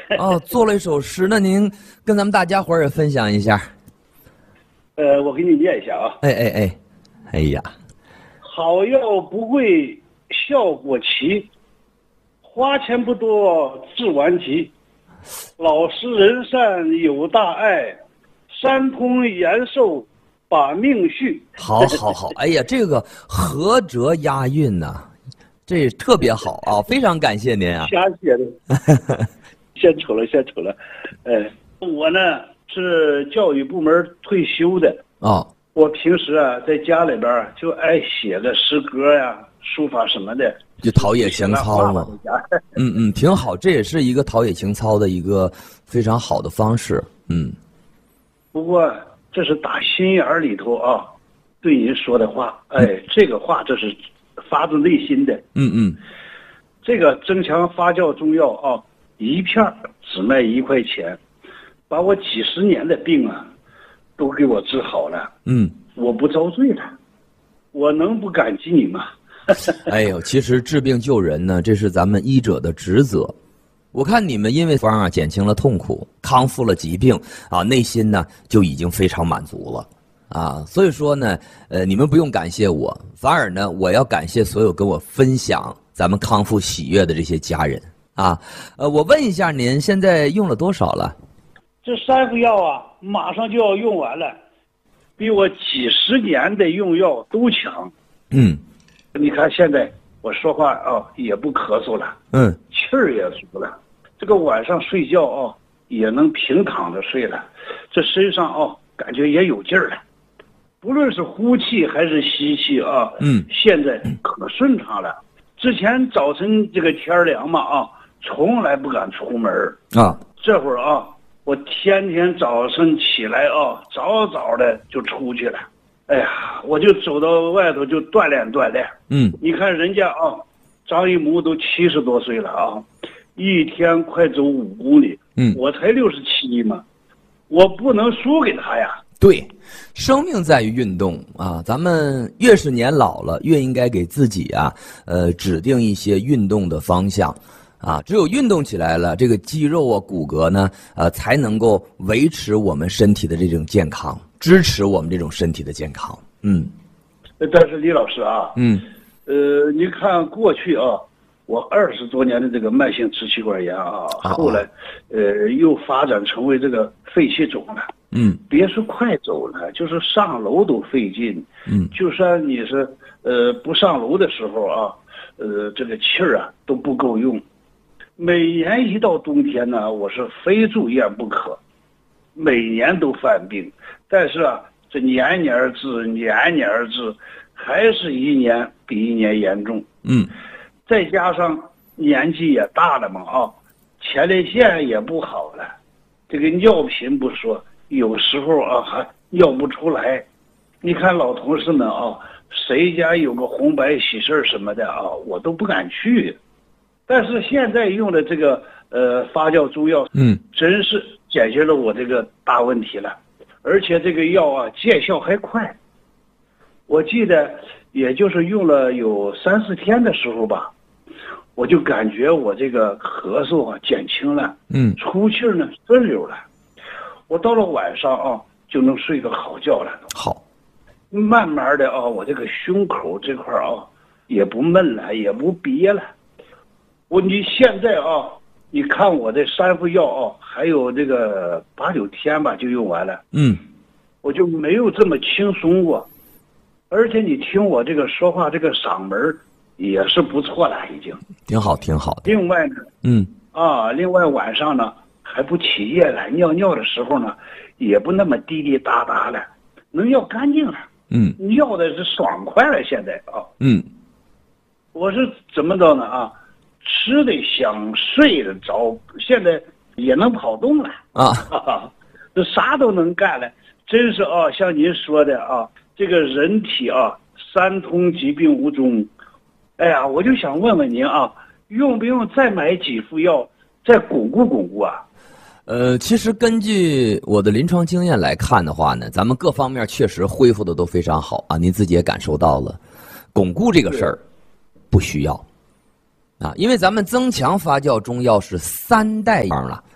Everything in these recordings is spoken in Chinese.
哦，做了一首诗，那您跟咱们大家伙儿也分享一下。 我给你念一下啊。 哎呀， 好药不贵，效果奇，花钱不多，治顽疾。老实人善有大爱，三通延寿把命续。 好，哎呀，这个合辙押韵呐、这特别好啊，非常感谢您啊。 瞎写的，献丑了。我呢是教育部门退休的。 哦， 我平时啊在家里边就爱写个诗歌呀、书法什么的， 就陶冶情操嘛。挺好，这也是一个陶冶情操的一个非常好的方式。 不过这是打心眼里头啊，对您说的话。这个话这是发自内心的。这个增强发酵中药啊，一片只卖1块钱，把我几十年的病啊都给我治好了。我不遭罪了，我能不感激你吗？ 哎呦，其实治病救人呢，这是咱们医者的职责。我看你们因为方啊减轻了痛苦，康复了疾病啊，内心呢就已经非常满足了啊。所以说呢，你们不用感谢我，反而呢，我要感谢所有跟我分享咱们康复喜悦的这些家人啊。我问一下您现在用了多少了？ 这3副药啊，马上就要用完了，比我几十年的用药都强。你看现在我说话啊也不咳嗽了，气儿也足了，这个晚上睡觉啊也能平躺着睡了，这身上啊感觉也有劲儿了，不论是呼气还是吸气啊，现在可顺畅了。之前早晨这个天凉嘛啊，从来不敢出门啊，这会儿啊我天天早晨起来啊，早早的就出去了。哎呀，我就走到外头就锻炼锻炼。你看人家啊，张一谋都70多岁了啊，一天快走5公里。我才67嘛，我不能输给他呀。 对，生命在于运动啊，咱们越是年老了，越应该给自己啊，指定一些运动的方向。啊，只有运动起来了，这个肌肉啊、骨骼呢，才能够维持我们身体的这种健康，支持我们这种身体的健康。 但是李老师啊，你看过去啊，我20多年的这个慢性支气管炎啊，后来又发展成为这个肺气肿了。别说快走了，就是上楼都费劲。就算你是不上楼的时候啊，这个气儿啊都不够用。每年一到冬天呢，我是非住院不可，每年都犯病。但是啊，这年年治，还是一年比一年严重。再加上年纪也大了嘛啊，前列腺也不好了，这个尿频不说，有时候啊还尿不出来。你看老同事们啊，谁家有个红白喜事什么的啊，我都不敢去。但是现在用的这个发酵中药，真是解决了我这个大问题了，而且这个药啊见效还快。我记得也就是用了有3、4天的时候吧，我就感觉我这个咳嗽啊减轻了，出气呢顺溜了，我到了晚上啊就能睡个好觉了。 好， 慢慢的啊，我这个胸口这块啊也不闷了，也不憋了。你现在啊，你看我这3副药啊，还有这个8、9天吧就用完了。我就没有这么轻松过，而且你听我这个说话，这个嗓门也是不错了，已经挺好的。 另外呢，另外晚上呢还不起夜了，尿的时候呢也不那么滴滴答答了，能尿干净了。尿的是爽快了，现在啊。我是怎么着呢啊？吃的香，睡得着，现在也能跑动了啊！这啥都能干了，真是啊，像您说的啊，这个人体啊，三通疾病无终。哎呀，我就想问问您啊，用不用再买几副药，再巩固巩固啊？ 其实根据我的临床经验来看的话呢，咱们各方面确实恢复的都非常好啊，您自己也感受到了，巩固这个事儿不需要。啊，因为咱们增强发酵中药是3代样了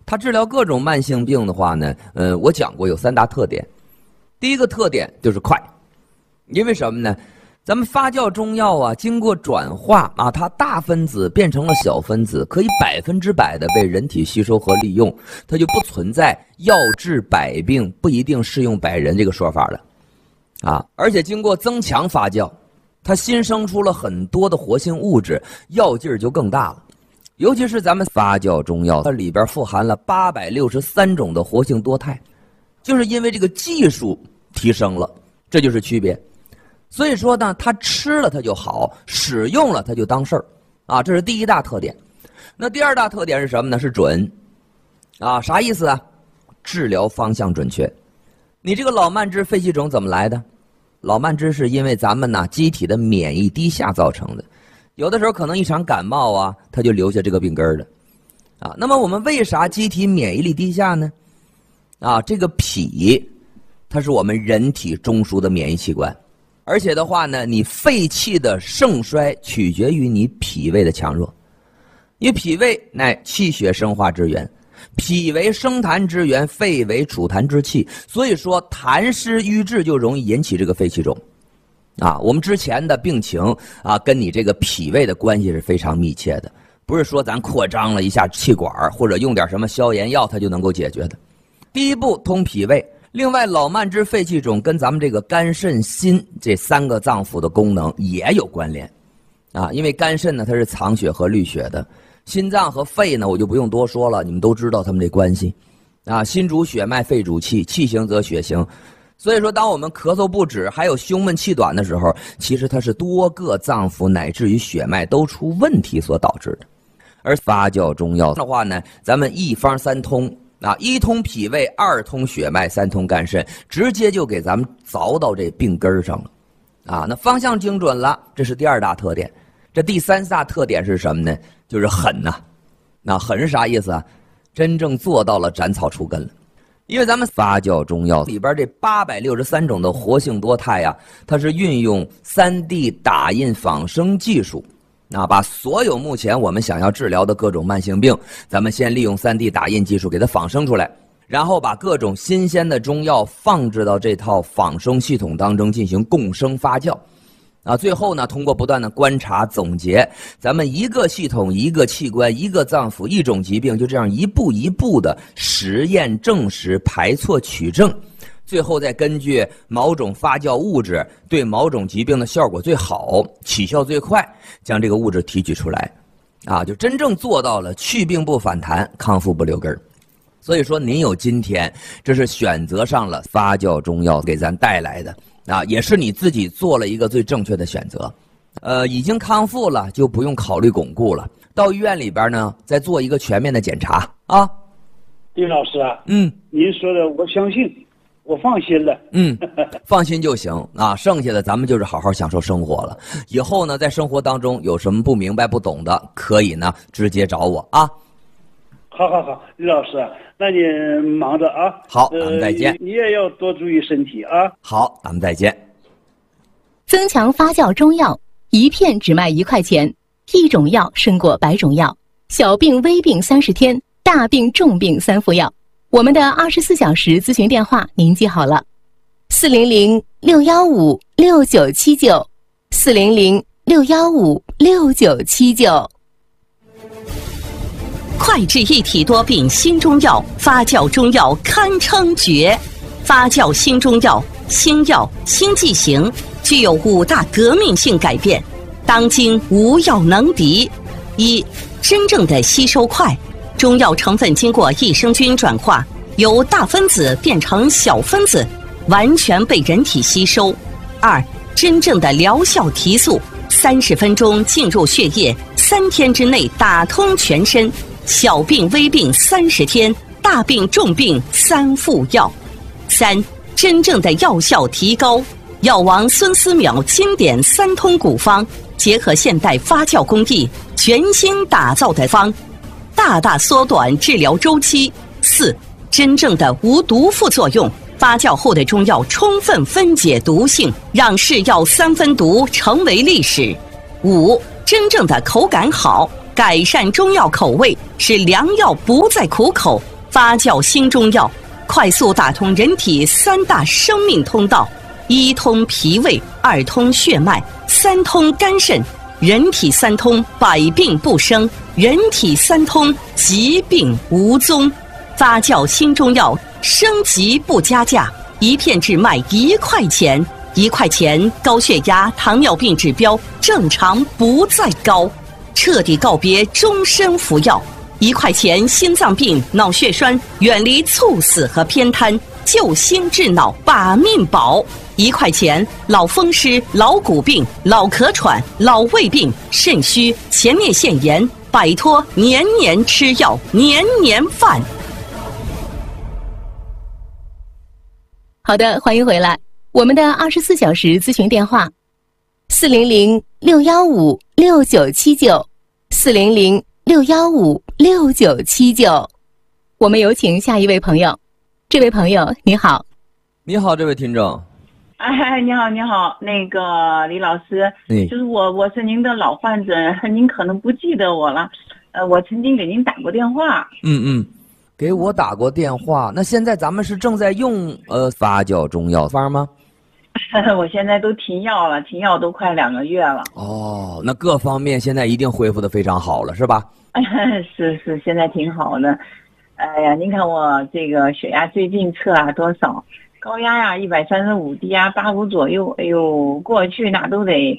它治疗各种慢性病的话呢，我讲过有3大特点。第一个特点就是快，因为什么呢？咱们发酵中药啊，经过转化啊，它大分子变成了小分子，可以100%的被人体吸收和利用，它就不存在药治百病不一定适用百人这个说法了啊。而且经过增强发酵，它新生出了很多的活性物质，药劲儿就更大了。尤其是咱们发酵中药，它里边富含了863种的活性多肽，就是因为这个技术提升了，这就是区别。所以说呢，它吃了它就好，使用了它就当事儿啊，这是第一大特点。那第二大特点是什么呢？是准啊，啥意思啊？治疗方向准确。你这个老慢支肺气肿怎么来的？老慢支是因为咱们呢机体的免疫低下造成的，有的时候可能一场感冒啊，它就留下这个病根了啊。那么我们为啥机体免疫力低下呢？啊，这个脾它是我们人体中枢的免疫器官。而且的话呢，你肺气的盛衰取决于你脾胃的强弱，因为脾胃乃气血生化之源，脾为生痰之源，肺为储痰之器，所以说痰湿瘀滞就容易引起这个肺气肿啊。我们之前的病情啊，跟你这个脾胃的关系是非常密切的，不是说咱扩张了一下气管或者用点什么消炎药它就能够解决的。第一步通脾胃。另外，老慢支肺气肿跟咱们这个肝肾心这3个脏腑的功能也有关联啊。因为肝肾呢它是藏血和滤血的，心脏和肺呢我就不用多说了，你们都知道他们这关系啊。心主血脉，肺主气，气行则血行。所以说当我们咳嗽不止还有胸闷气短的时候，其实它是多个脏腑乃至于血脉都出问题所导致的。而发酵中药的话呢，咱们一方3通啊，1通脾胃，2通血脉，3通肝肾，直接就给咱们凿到这病根上了啊。那方向精准了，这是第2大特点。这第3大特点是什么呢？就是狠呐。那狠是啥意思啊？真正做到了斩草除根了。因为咱们发酵中药里边这863种的活性多肽啊，它是运用3D 打印仿生技术啊，把所有目前我们想要治疗的各种慢性病，咱们先利用3D 打印技术给它仿生出来，然后把各种新鲜的中药放置到这套仿生系统当中进行共生发酵啊。最后呢，通过不断的观察总结，咱们一个系统、一个器官、一个脏腑、一种疾病，就这样一步一步的实验证实、排错取证，最后再根据某种发酵物质对某种疾病的效果最好、起效最快，将这个物质提取出来啊，就真正做到了去病不反弹，康复不留根儿。所以说您有今天，这是选择上了发酵中药给咱带来的啊，也是你自己做了一个最正确的选择。已经康复了就不用考虑巩固了，到医院里边呢再做一个全面的检查啊。 丁老师啊，您说的我相信，我放心了。 放心就行啊，剩下的咱们就是好好享受生活了。以后呢，在生活当中有什么不明白不懂的，可以呢直接找我啊。 好，李老师，那你忙着啊。 好，咱们再见。 你也要多注意身体啊。 好，咱们再见。 增强发酵中药，一片只卖1块钱，1种药胜过100种药。小病微病30天，大病重病3副药。我们的24小时咨询电话您记好了，400-615-6979，400-615-6979。 快治一体多病新中药，发酵中药堪称绝。发酵新中药，新药新剂型，具有5大革命性改变，当今无药能敌。1、真正的吸收快，中药成分经过益生菌转化，由大分子变成小分子，完全被人体吸收。2、真正的疗效提速，30分钟进入血液，3天之内打通全身。小病微病30天，大病重病3副药。3、真正的药效提高，药王孙思邈经典3通古方，结合现代发酵工艺，全新打造的方，大大缩短治疗周期。4、真正的无毒副作用，发酵后的中药充分分解毒性，让是药3分毒成为历史。5、真正的口感好，改善中药口味， 使良药不再苦口。发酵新中药，快速打通人体3大生命通道：1通脾胃，2通血脉，3通肝肾。人体3通，百病不生；人体3通，疾病无踪。发酵新中药，升级不加价，1片只卖1块钱。1块钱，高血压、糖尿病指标正常不再高，彻底告别终身服药。1块钱，心脏病、脑血栓远离猝死和偏瘫，救心治脑把命保。1块钱，老风湿、老骨病、老咳喘、老胃病、肾虚、前列腺炎，摆脱年年吃药、年年犯。 好的，欢迎回来。我们的24小时咨询电话：400-615-6979，400-615-6979。我们有请下一位朋友。这位朋友，你好。 你好，这位听众。 哎，你好，那个李老师，就是我是您的老患者，您可能不记得我了，我曾经给您打过电话。 给我打过电话。那现在咱们是正在用发酵中药方吗？ 我现在都停药了，停药都快2个月了。 哦，那各方面现在一定恢复得非常好了，是吧？ 是，现在挺好的。哎呀，您看我这个血压最近测多少？高压呀135，低压85左右。哎呦，过去那都得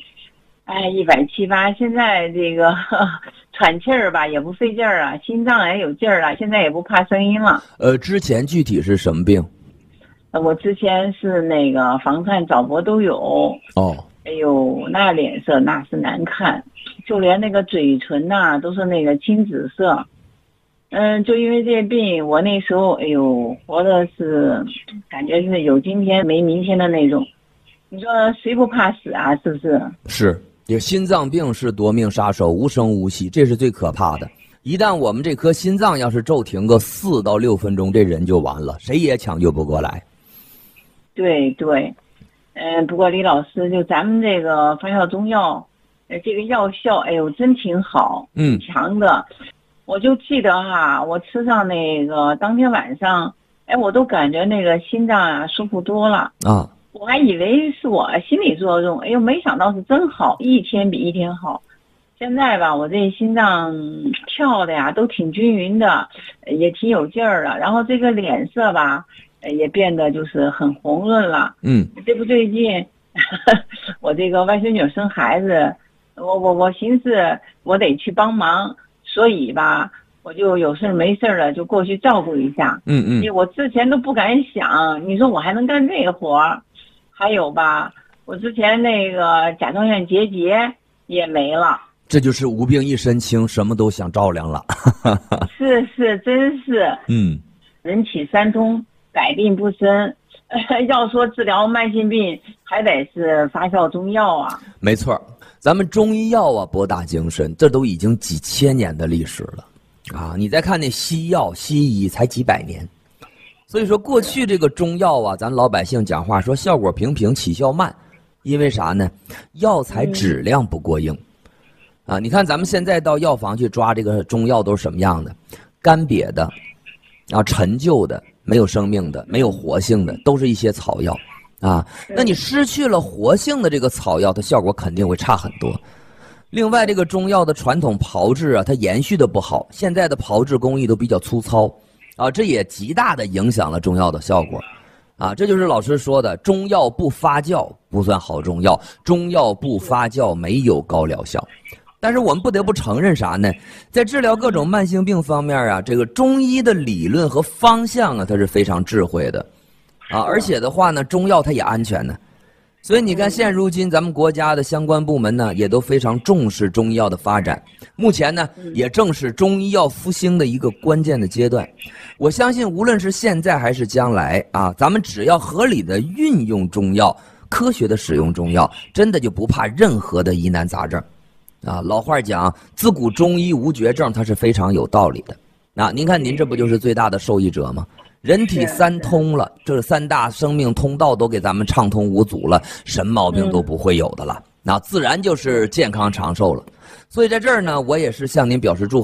170、180，现在这个喘气儿吧也不费劲儿啊，心脏也有劲儿了，现在也不怕声音了。 之前具体是什么病？ 我之前是那个房颤早搏都有。 哦。 哎呦，那脸色那是难看，就连那个嘴唇呐都是那个青紫色。就因为这病，我那时候活的是感觉是有今天没明天的那种。你说谁不怕死啊？是不是？ 是，这心脏病是夺命杀手，无声无息，这是最可怕的。一旦我们这颗心脏要是骤停个4到6分钟，这人就完了，谁也抢救不过来。 对，不过李老师，就咱们这个发酵中药，这个药效，真挺好，挺强的。我就记得我吃上那个当天晚上，我都感觉那个心脏舒服多了啊。我还以为是我心理作用，没想到是真好，一天比一天好。现在吧，我这心脏跳的都挺均匀的，也挺有劲儿了。然后这个脸色吧，也变得就是很红润了。这不最近我这个外孙女生孩子，我寻思我得去帮忙，所以吧我就有事没事了就过去照顾一下。我之前都不敢想，你说我还能干这活儿。还有吧，我之前那个甲状腺结节也没了。 这就是无病一身轻，什么都想照亮了。 是，真是。人体3通，百病不生。要说治疗慢性病，还得是发酵中药啊。 没错，咱们中医药博大精深，这都已经几千年的历史了啊！你再看那西药、西医才几百年，所以说过去这个中药咱老百姓讲话说效果平平，起效慢，因为啥呢？药材质量不过硬。你看咱们现在到药房去抓这个中药都是什么样的？干瘪的，陈旧的，没有生命的，没有活性的，都是一些草药啊。那你失去了活性的这个草药，它效果肯定会差很多。另外，这个中药的传统炮制它延续的不好，现在的炮制工艺都比较粗糙这也极大的影响了中药的效果这就是老师说的，中药不发酵不算好中药，中药不发酵没有高疗效。但是我们不得不承认啥呢？在治疗各种慢性病方面这个中医的理论和方向它是非常智慧的而且的话呢，中药它也安全呢。所以你看现如今咱们国家的相关部门呢也都非常重视中医药的发展，目前呢也正是中医药复兴的一个关键的阶段。我相信无论是现在还是将来咱们只要合理的运用中药，科学的使用中药，真的就不怕任何的疑难杂症老话讲自古中医无绝症，它是非常有道理的您看您这不就是最大的受益者吗？人体3通了，这3大生命通道都给咱们畅通无阻了，什么毛病都不会有的了自然就是健康长寿了。所以在这儿呢，我也是向您表示祝贺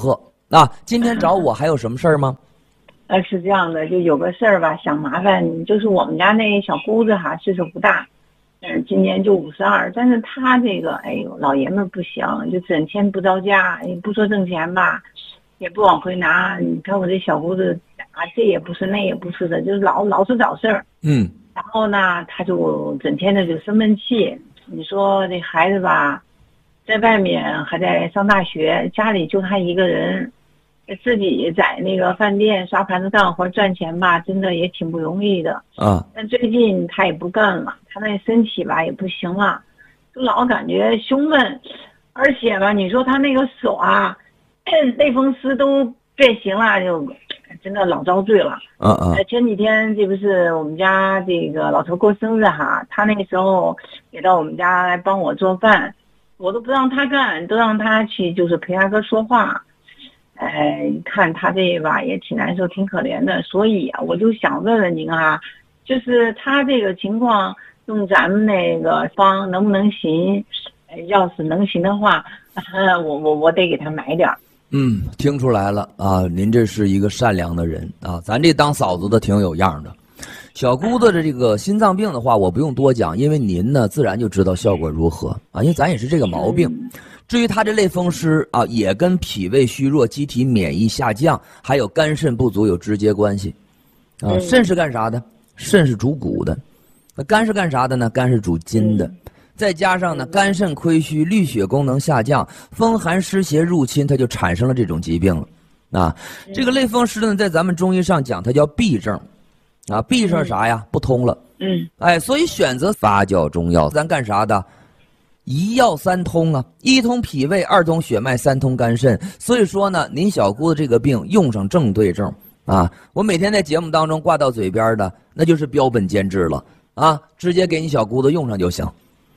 今天找我还有什么事儿吗？ 是这样的，就有个事儿吧，想麻烦你，就是我们家那小姑子哈，岁数不大，今年就52，但是她这个，哎呦，老爷们不行，就整天不着家，也不说挣钱吧，也不往回拿。你看我这小姑子这也不是那也不是的，就是老是找事儿。然后呢，她就整天的就生闷气。你说这孩子吧，在外面还在上大学，家里就他一个人，自己在那个饭店刷盘子干活赚钱吧，真的也挺不容易的。但最近他也不干了，他那身体吧也不行了，就老感觉胸闷，而且吧，你说他那个手类风湿都变形了，就真的老遭罪了。前几天这不是我们家这个老头过生日哈，他那个时候也到我们家来帮我做饭，我都不让他干，都让他去就是陪他哥说话。看他这吧也挺难受，挺可怜的，所以我就想问问您就是他这个情况用咱们那个方能不能行？要是能行的话，我得给他买点儿。 听出来了您这是一个善良的人咱这当嫂子的挺有样的。小姑子的这个心脏病的话，我不用多讲，因为您呢自然就知道效果如何因为咱也是这个毛病。至于他这类风湿也跟脾胃虚弱、机体免疫下降，还有肝肾不足有直接关系肾是干啥的？肾是主骨的。那肝是干啥的呢？肝是主筋的。再加上呢，肝肾亏虚，滤血功能下降，风寒湿邪入侵，它就产生了这种疾病了这个类风湿呢，在咱们中医上讲，它叫痹症痹症啥呀？不通了。所以选择发酵中药，咱干啥的？一药三通一通脾胃，二通血脉，三通肝肾。所以说呢，您小姑子这个病用上正对症我每天在节目当中挂到嘴边的，那就是标本兼治了直接给你小姑子用上就行。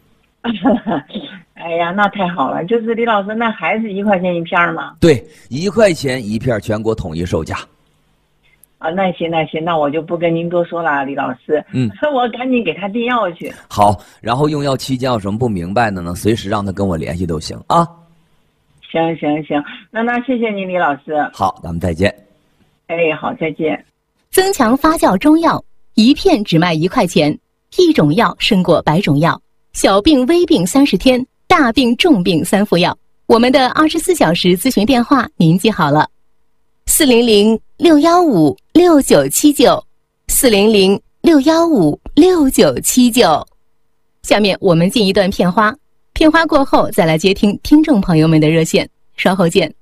哎呀，那太好了！就是李老师，那还是1块钱一片吗？ 对，1块钱一片，全国统一售价。 那行，那我就不跟您多说了，李老师。我赶紧给他订药去。 好，然后用药期间有什么不明白的呢？随时让他跟我联系都行行，那谢谢您，李老师。 好，咱们再见。 好，再见。 增强发酵中药，一片只卖1块钱，一种药胜过100种药。小病微病30天，大病重病3副药。我们的24小时咨询电话您记好了，400-615-6979，400-615-6979。下面我们进一段片花，片花过后再来接听听众朋友们的热线，稍后见。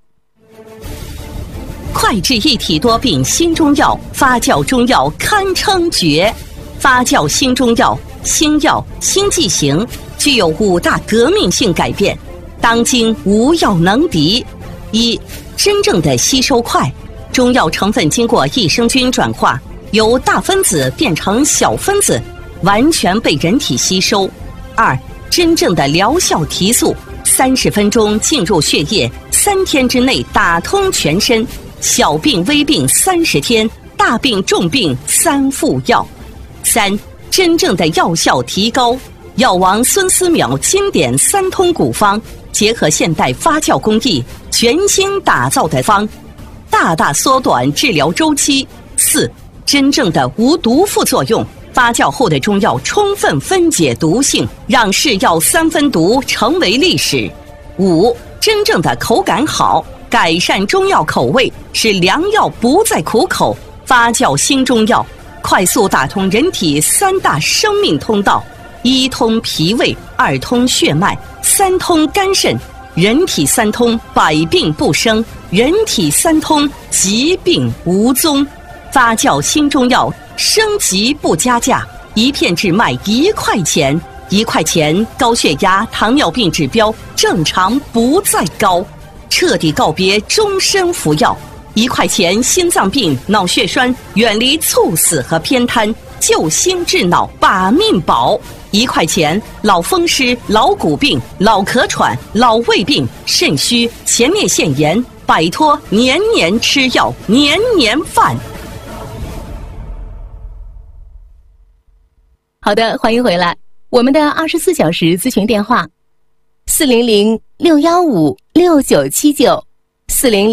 脍炙一体多病新中药，发酵中药堪称绝。发酵新中药，新药新剂型，具有5大革命性改变，当今无药能敌。一、真正的吸收快，中药成分经过益生菌转化，由大分子变成小分子，完全被人体吸收。2、真正的疗效提速，30分钟进入血液，3天之内打通全身，小病微病30天，大病重病3副药。3、真正的药效提高，药王孙思邈经典3通古方，结合现代发酵工艺，全新打造的方，大大缩短治疗周期。4、真正的无毒副作用，发酵后的中药充分分解毒性，让是药3分毒成为历史。5、真正的口感好，改善中药口味，使良药不再苦口。发酵新中药快速打通人体3大生命通道，1通脾胃，2通血脉，3通肝肾。人体3通，百病不生；人体3通，疾病无踪。发酵新中药，升级不加价，一片只卖1块钱。1块钱，高血压、糖尿病指标正常不再高，彻底告别终身服药。1块钱，心脏病、脑血栓远离猝死和偏瘫，救心治脑把命保。1块钱，老风湿、老骨病、老咳喘、老胃病、肾虚、前列腺炎，摆脱年年吃药、年年犯。 好的，欢迎回来。我们的24小时咨询电话：400-615-6979，400-615-6979。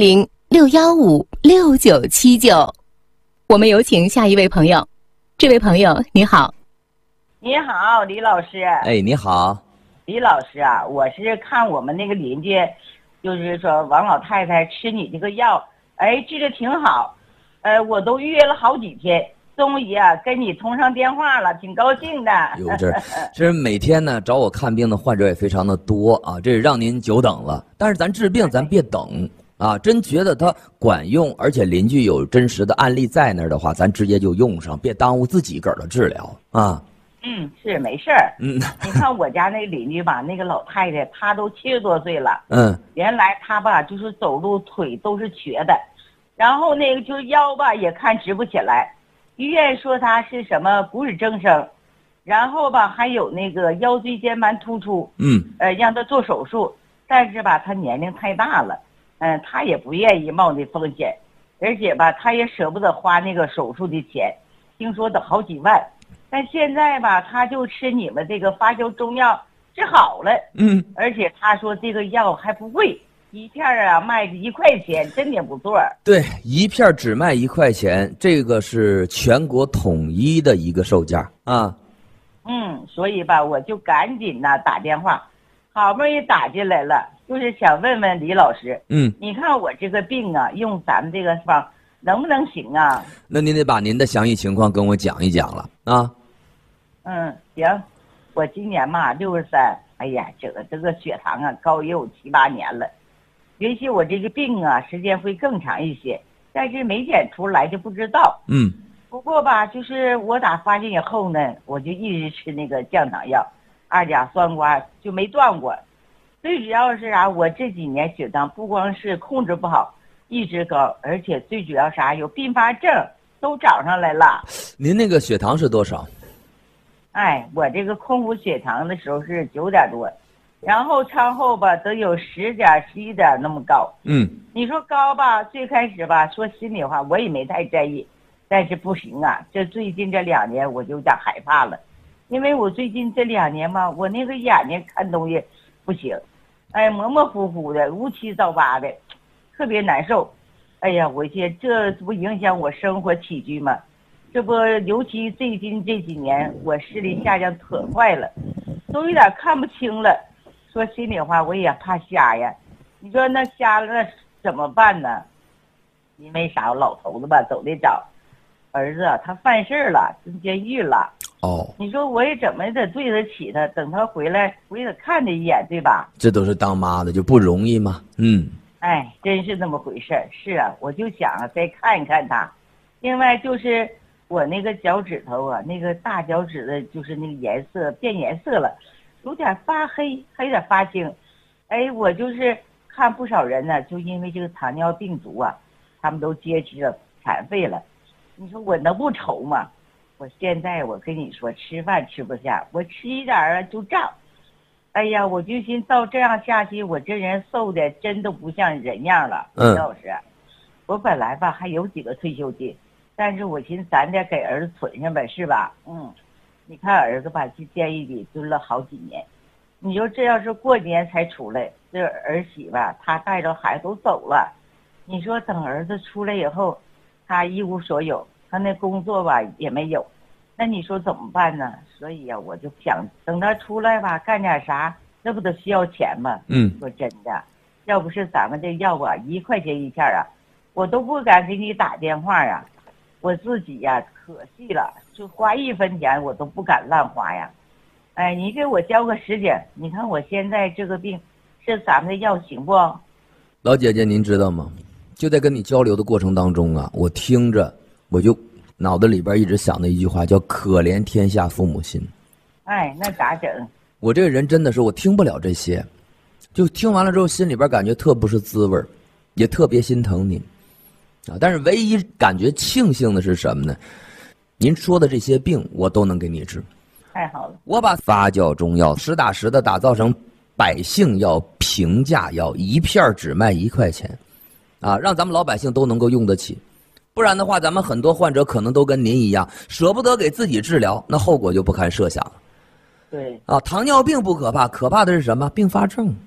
6156979。我们有请下一位朋友。这位朋友你好。 你好，李老师。 哎，你好， 李老师啊，我是看我们那个邻居，就是说王老太太吃你这个药，哎，治得挺好，我都预约了好几天，终于啊跟你通上电话了，挺高兴的。 有这每天呢找我看病的患者也非常的多啊，这让您久等了。但是咱治病咱别等啊，真觉得它管用，而且邻居有真实的案例在那儿的话，咱直接就用上，别耽误自己个儿的治疗啊。 是没事儿。你看我家那邻居吧，那个老太太她都70多岁了。原来她吧就是走路腿都是瘸的，然后那个就是腰吧也看直不起来，医院说她是什么骨质增生，然后吧还有那个腰椎间盘突出。让她做手术，但是吧她年龄太大了，她也不愿意冒那风险，而且吧她也舍不得花那个手术的钱，听说得好几万。但现在吧，他就吃你们这个发酵中药治好了。而且他说这个药还不贵，一片啊卖1块钱，真的不错。 对，一片只卖1块钱，这个是全国统一的一个售价啊。 所以吧，我就赶紧呢打电话，好不容易打进来了，就是想问问李老师，你看我这个病啊，用咱们这个方能不能行啊？ 那您得把您的详细情况跟我讲一讲了啊。 行，我今年嘛63，哎呀，这个血糖啊高也有7、8年了。也许我这个病啊时间会更长一些，但是没检出来就不知道。不过吧，就是我打发现以后呢，我就一直吃那个降糖药，2甲酸胍就没断过。最主要是啥？我这几年血糖不光是控制不好，一直高，而且最主要啥？有并发症都找上来了。 您那个血糖是多少？ 我这个空腹血糖的时候是9点多，然后餐后吧都有10点、11点那么高。你说高吧，最开始吧说心里话我也没太在意，但是不行啊，这最近这2年我就有点害怕了，因为我最近这2年嘛，我那个眼睛看东西不行，模模糊糊的，乌七糟八的，特别难受。哎呀，我这不影响我生活起居吗？这不，尤其最近这几年，我视力下降可快了，都有点看不清了。说心里话，我也怕瞎呀。你说那瞎了那怎么办呢？因为啥？老头子吧走得早，儿子他犯事了，进监狱了。你说我也怎么得对得起他？等他回来，我也得看他一眼，对吧？ 这都是当妈的就不容易吗？ 真是那么回事。是啊，我就想再看一看他。另外就是我那个脚趾头啊，那个大脚趾的，就是那个颜色变颜色了，有点发黑，还有点发青。我就是看不少人呢，就因为这个糖尿病足啊，他们都截肢了，残废了。你说我能不愁吗？我现在我跟你说，吃饭吃不下，我吃一点啊就胀。哎呀，我就寻思照这样下去，我这人瘦的真都不像人样了。老师，我本来吧还有几个退休金，但是我寻思咱得给儿子存上呗，是吧？你看儿子吧，去监狱里蹲了好几年，你说这要是过年才出来，这儿媳吧他带着孩子都走了，你说等儿子出来以后，他一无所有，他那工作吧也没有，那你说怎么办呢？所以呀，我就想等他出来吧，干点啥，这不得需要钱吗？说真的，要不是咱们这药啊1块钱一片啊，我都不敢给你打电话呀。我自己呀可惜了，就花1分钱我都不敢乱花呀。你给我交个实景，你看我现在这个病，是咱们的药行不？ 老姐姐，您知道吗？就在跟你交流的过程当中啊，我听着我就脑子里边一直想的一句话，叫可怜天下父母心。 那咋整？ 我这个人真的是我听不了这些，就听完了之后心里边感觉特不是滋味，也特别心疼您啊。但是唯一感觉庆幸的是什么呢？您说的这些病我都能给你治。 太好了， 我把发酵中药实打实的打造成百姓药、平价药，一片只卖1块钱啊，让咱们老百姓都能够用得起。不然的话，咱们很多患者可能都跟您一样，舍不得给自己治疗，那后果就不堪设想了。 对啊，糖尿病不可怕，可怕的是什么？并发症。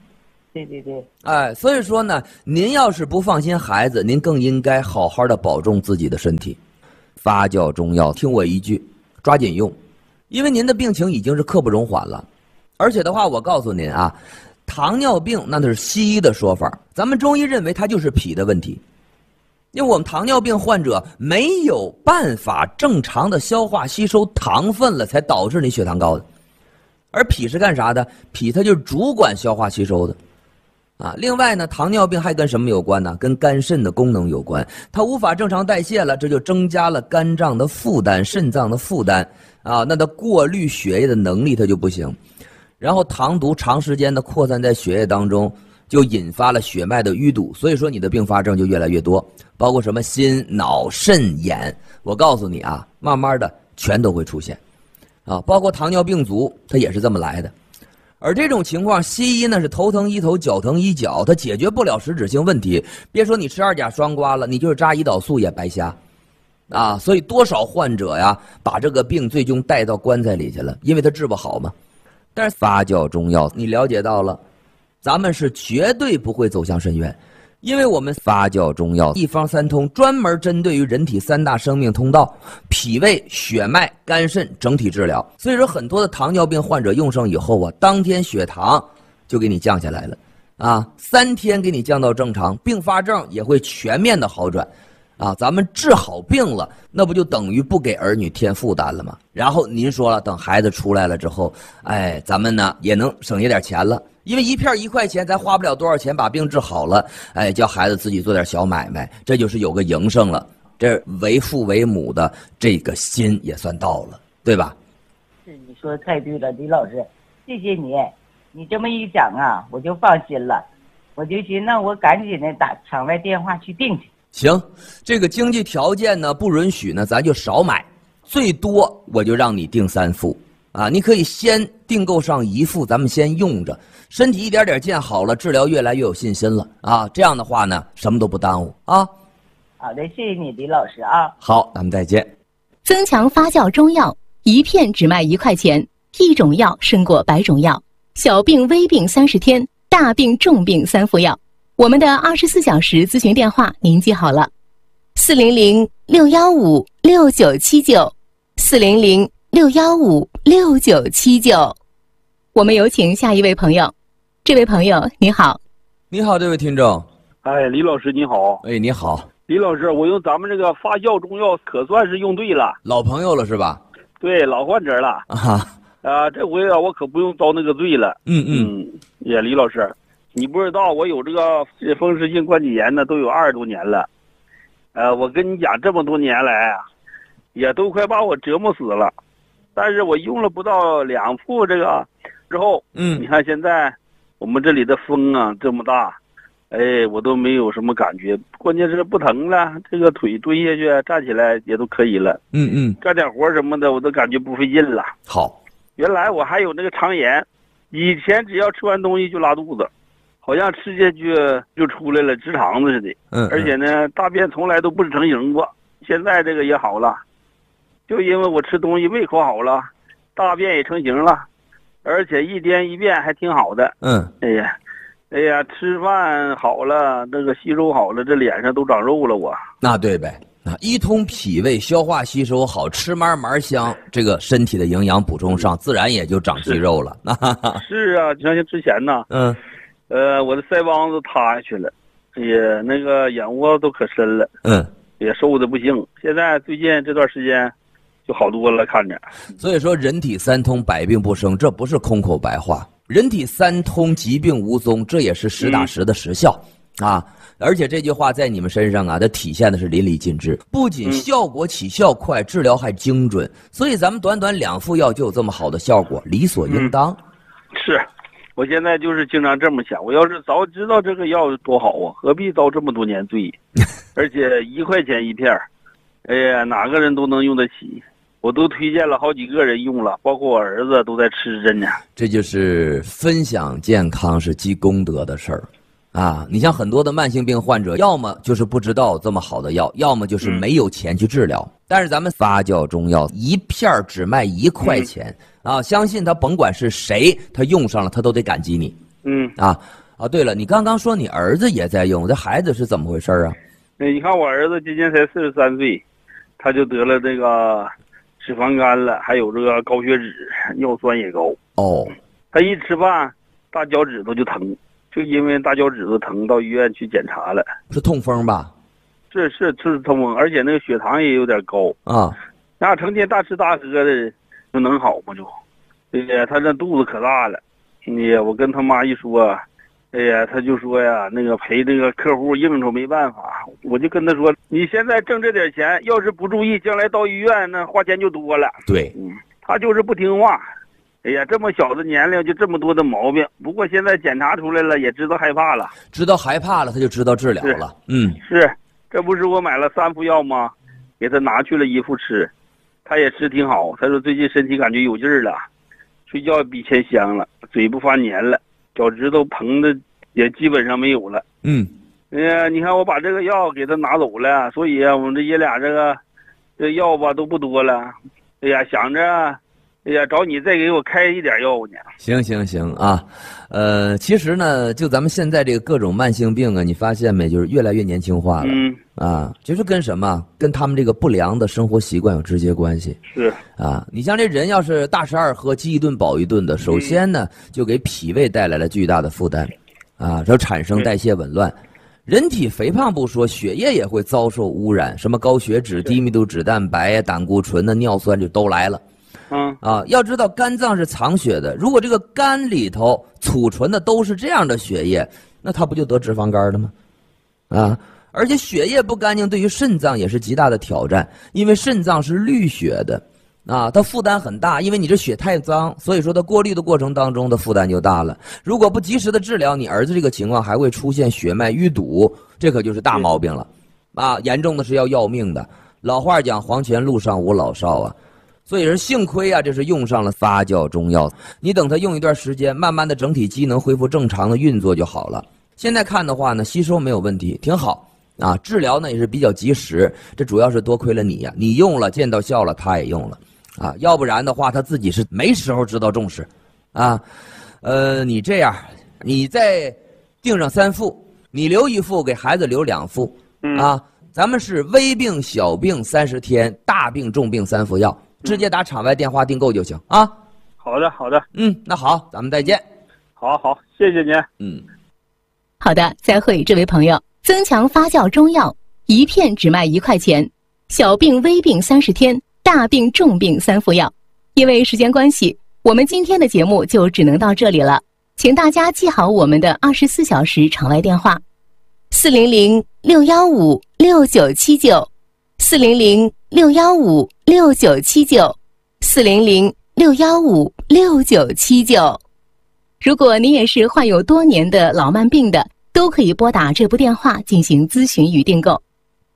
对对对。 哎，所以说呢，您要是不放心孩子，您更应该好好的保重自己的身体。发酵中药，听我一句，抓紧用，因为您的病情已经是刻不容缓了。而且的话，我告诉您啊，糖尿病那是西医的说法，咱们中医认为它就是脾的问题。因为我们糖尿病患者没有办法正常的消化吸收糖分了，才导致你血糖高的。而脾是干啥的？脾它就是主管消化吸收的。另外呢，糖尿病还跟什么有关呢？跟肝肾的功能有关。它无法正常代谢了，这就增加了肝脏的负担、肾脏的负担那它过滤血液的能力它就不行。然后糖毒长时间的扩散在血液当中，就引发了血脉的淤堵，所以说你的并发症就越来越多，包括什么心、脑、肾、眼，我告诉你啊，慢慢的全都会出现包括糖尿病足，它也是这么来的。而这种情况，西医呢是头疼医头，脚疼医脚，它解决不了实质性问题。别说你吃2甲双胍了，你就是扎胰岛素也白瞎所以多少患者呀，把这个病最终带到棺材里去了，因为他治不好嘛。但是发酵中药，你了解到了，咱们是绝对不会走向深渊，因为我们发酵中药一方三通，专门针对于人体3大生命通道：脾胃、血脉、肝肾整体治疗。所以说，很多的糖尿病患者用上以后当天血糖就给你降下来了3天给你降到正常，并发症也会全面的好转咱们治好病了，那不就等于不给儿女添负担了吗？然后您说了，等孩子出来了之后，咱们呢也能省下点钱了。因为一片1块钱，咱花不了多少钱把病治好了，叫孩子自己做点小买卖，这就是有个营生了。这为父为母的这个心也算到了，对吧？ 是，你说的太对了，李老师，谢谢你。你这么一讲我就放心了，我就寻那我赶紧的打场外电话去订去。 行，这个经济条件呢不允许呢，咱就少买，最多我就让你订3副你可以先订购上1副，咱们先用着，身体一点点见好了，治疗越来越有信心了这样的话呢，什么都不耽误好的，谢谢你，李老师好，咱们再见。 增强发酵中药，一片只卖1块钱，一种药胜过100种药。小病微病30天，大病重病3副药。我们的24小时咨询电话您记好了，400-615-6979，400-615-6979。我们有请下一位朋友。这位朋友你好。 你好，这位听众。 李老师你好。 你好。 李老师，我用咱们这个发酵中药可算是用对了。 老朋友了是吧？ 对，老患者了这回我可不用遭那个罪了。李老师，你不知道我有这个风湿性关节炎呢，都有20多年了。我跟你讲，这么多年来也都快把我折磨死了。但是我用了不到2副这个之后，你看现在我们这里的风这么大，我都没有什么感觉，关键是不疼了，这个腿蹲下去站起来也都可以了。干点活什么的我都感觉不费劲了。 好， 原来我还有那个肠炎，以前只要吃完东西就拉肚子，好像吃下去就出来了，直肠子似的。而且呢，大便从来都不成形过。现在这个也好了，就因为我吃东西胃口好了，大便也成形了，而且一天一便还挺好的。吃饭好了，这个吸收好了，这脸上都长肉了。我那对呗，一通脾胃，消化吸收好，吃嘛香，这个身体的营养补充上，自然也就长肌肉了。 是啊，像之前呢，我的腮帮子塌下去了，也那个眼窝都可深了，也瘦的不行。现在最近这段时间就好多了，看着。 所以说，人体3通，百病不生，这不是空口白话。人体3通，疾病无踪，这也是实打实的实效而且这句话在你们身上它体现的是淋漓尽致，不仅效果起效快，治疗还精准。所以咱们短短2副药就有这么好的效果，理所应当。 是，我现在就是经常这么想，我要是早知道这个药多好何必遭这么多年罪？而且1块钱1片，哪个人都能用得起。我都推荐了好几个人用了，包括我儿子都在吃着呢。 这就是分享健康是积功德的事儿你像很多的慢性病患者，要么就是不知道这么好的药，要么就是没有钱去治疗。但是咱们发酵中药1片只卖1块钱相信他甭管是谁，他用上了他都得感激你啊，对了，你刚刚说你儿子也在用，这孩子是怎么回事啊？ 你看我儿子今年才43岁，他就得了这个脂肪肝了，还有这个高血脂，尿酸也高。 哦， 他一吃饭大脚趾头就疼，就因为大脚趾头疼到医院去检查了， 是痛风吧？ 是痛风，而且那个血糖也有点高啊。 那成天大吃大喝的，就能好吗？对呀，他这肚子可大了。我跟他妈一说，哎呀，他就说呀，那个陪这个客户应酬没办法，我就跟他说，你现在挣这点钱，要是不注意，将来到医院那花钱就多了。 对， 他就是不听话。哎呀，这么小的年龄就这么多的毛病，不过现在检查出来了，也知道害怕了。 知道害怕了，他就知道治疗了。 是，这不是我买了3副药吗？给他拿去了1副吃，他也吃挺好。他说最近身体感觉有劲儿了，睡觉比以前香了，嘴不发黏了，脚趾头疼的也基本上没有了。哎呀，你看我把这个药给他拿走了，所以啊，我们这爷俩这药吧都不多了。哎呀，想着，哎呀，找你再给我开一点药呢。 行啊，其实呢，就咱们现在这个各种慢性病啊，你发现没？就是越来越年轻化了。啊，就是跟什么？跟他们这个不良的生活习惯有直接关系。 是啊，你像这人要是大吃二喝，饥一顿饱一顿的，首先呢，就给脾胃带来了巨大的负担，啊，就产生代谢紊乱。人体肥胖不说，血液也会遭受污染，什么高血脂、低密度脂蛋白、胆固醇的尿酸就都来了。要知道肝脏是藏血的，如果这个肝里头储存的都是这样的血液，那它不就得脂肪肝了吗？啊，而且血液不干净对于肾脏也是极大的挑战，因为肾脏是滤血的，啊，它负担很大，因为你这血太脏，所以说它过滤的过程当中的负担就大了。如果不及时的治疗，你儿子这个情况还会出现血脉淤堵，这可就是大毛病了，啊，严重的是要命的。老话讲黄泉路上无老少啊。所以说幸亏啊，这是用上了发酵中药，你等它用一段时间，慢慢的整体机能恢复正常的运作就好了。现在看的话呢，吸收没有问题，挺好啊。治疗呢也是比较及时，这主要是多亏了你呀，你用了见到效了，他也用了啊，要不然的话他自己是没时候知道重视啊。你这样，你再订上3副，你留1副，给孩子留2副啊。咱们是微病小病30天，大病重病3副药。直接打场外电话订购就行啊。 好的。 那好，咱们再见。 好，谢谢您。 好的，再会，这位朋友。增强发酵中药，1片只卖1块钱，小病微病30天，大病重病3副药。因为时间关系，我们今天的节目就只能到这里了，请大家记好我们的24小时场外电话：400-615-6979，400-615-6979，400-615-6979。如果您也是患有多年的老慢病的，都可以拨打这部电话进行咨询与订购。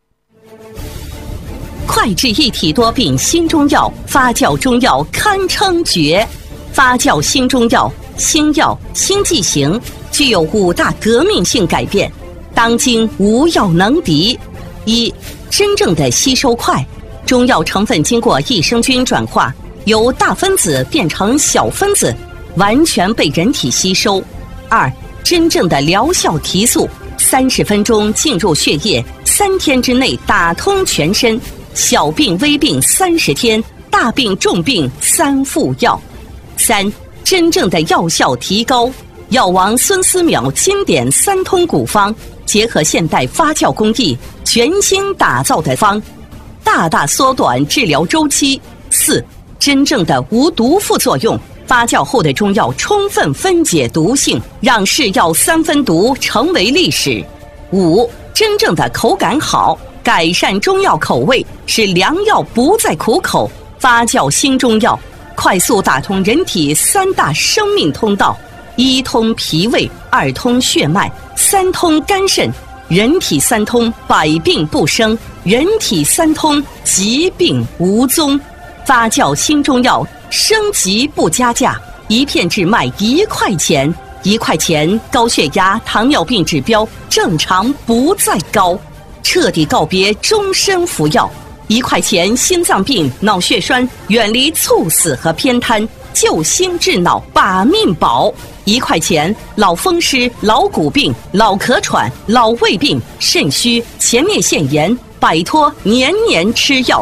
脍炙一体多病新中药，发酵中药堪称绝。发酵新中药，新药新剂型，具有5大革命性改变，当今无药能敌。1. 真正的吸收快，中药成分经过益生菌转化，由大分子变成小分子，完全被人体吸收。2. 真正的疗效提速，30分钟进入血液，3天之内打通全身，小病微病30天，大病重病3副药。3. 真正的药效提高，药王孙思邈经典3通古方，结合现代发酵工艺，全新打造的方，大大缩短治疗周期。4. 真正的无毒副作用，发酵后的中药充分分解毒性，让是药3分毒成为历史。5. 真正的口感好，改善中药口味，使良药不再苦口。发酵新中药，快速打通人体3大生命通道：1通脾胃，2通血脉，3通肝肾。人体3通，百病不生；人体3通，疾病无踪。发酵新中药，升级不加价，1片只卖1块钱。1块钱，高血压、糖尿病指标正常不再高，彻底告别终身服药。1块钱，心脏病、脑血栓远离猝死和偏瘫救心治脑把命保，1块钱，老风湿、老骨病、老咳喘、老胃病、肾虚、前列腺炎，摆脱年年吃药。